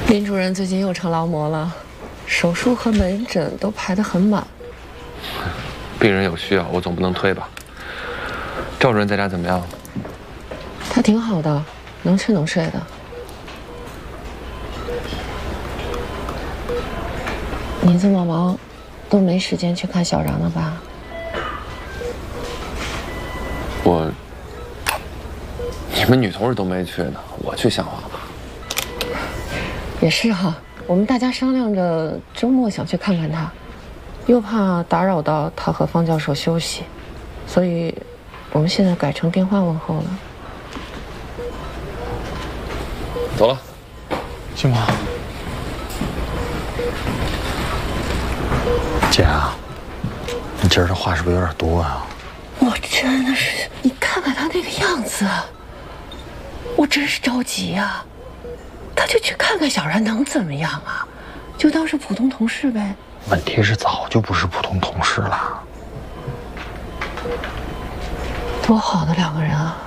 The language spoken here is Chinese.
林主任最近又成劳模了，手术和门诊都排得很满。 病人有需要，我总不能推吧。赵主任在家怎么样？ 他挺好的，能吃能睡的。你这么忙，都没时间去看小然了吧？ 你们女同事都没去呢，我去像话吗？ 也是哈，我们大家商量着周末想去看看他，又怕打扰到他和方教授休息，所以我们现在改成电话问候了。 走了， 行吗？姐啊，你今儿这话是不是有点多啊？ 我真的是，你看看他那个样子，我真是着急呀。他就去看看小然，能怎么样啊？就当是普通同事呗。 问题是早就不是普通同事了。 多好的两个人啊！